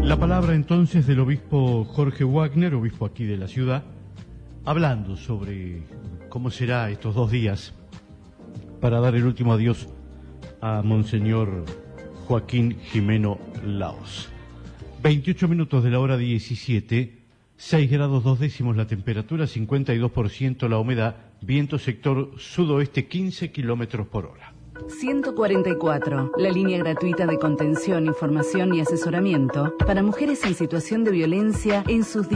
La palabra entonces del obispo Jorge Wagner, obispo aquí de la ciudad, hablando sobre cómo será estos 2 días para dar el último adiós a Monseñor Joaquín Jimeno Laos. 28 minutos de la hora 17, 6 grados 2 décimos la temperatura, 52% la humedad, viento sector sudoeste 15 kilómetros por hora. 144, la línea gratuita de contención, información y asesoramiento para mujeres en situación de violencia en sus